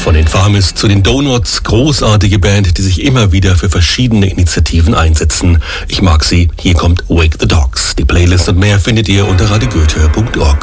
Von den Farmers zu den Donuts, großartige Band, die sich immer wieder für verschiedene Initiativen einsetzen. Ich mag sie. Hier kommt Wake the Dogs. Die Playlist und mehr findet ihr unter radiogoethe.org.